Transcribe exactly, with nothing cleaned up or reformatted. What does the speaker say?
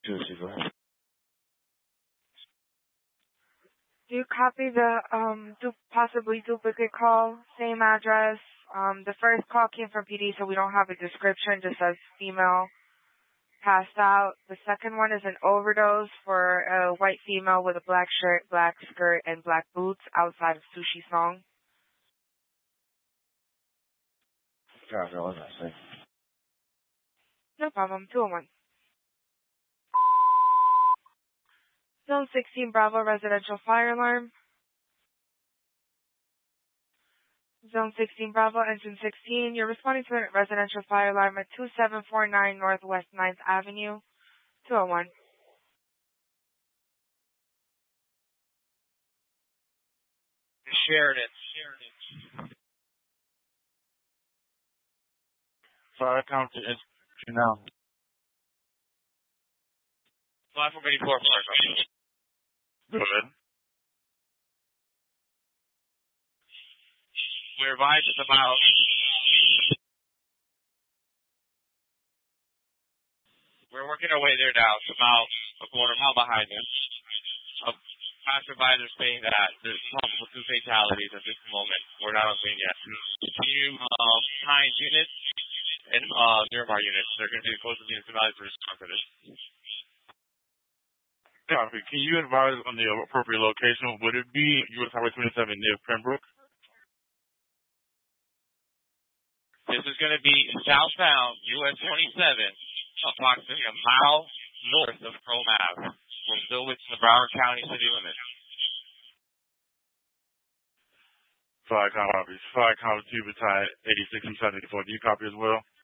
Sushi, go ahead. Do you copy the um du- possibly duplicate call? Same address. Um, the first call came from P D, so we don't have a description. Just says female passed out. The second one is an overdose for a white female with a black shirt, black skirt, and black boots outside of Sushi Song. Copy, what was I saying? No problem. two oh one. Zone sixteen Bravo residential fire alarm. Zone sixteen Bravo, engine sixteen. You're responding to a residential fire alarm at two seven four nine Northwest ninth Avenue. two oh one. Sheridan. Sheridan. Fire count to now. five from eighty-four, fire count. Go ahead. We're advised it's about we're working our way there now. It's about a quarter mile behind us. A passerby is saying that there's multiple two fatalities at this moment. We're not on scene yet. Can you uh, find units and uh, nearby units? They're going to be the closest units to to respond to this. Copy. Can you advise on the appropriate location? Would it be U S Highway twenty-seven near Pembroke? This is going to be southbound U S twenty-seven, approximately a mile north of Chrome Ave. We're still within the Broward County city limits. Five copies. Five copies, two battalion, eighty-six and seventy-four. Do you copy as well?